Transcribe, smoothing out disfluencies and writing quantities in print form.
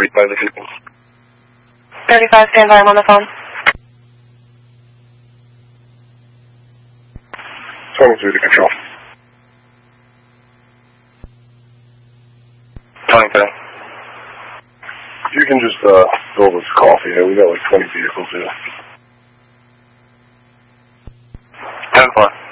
35 to Houston. 35, stand by, I'm on the phone. 23 to control. 23. You can just fill this coffee here. We got like 20 vehicles here. 10-4.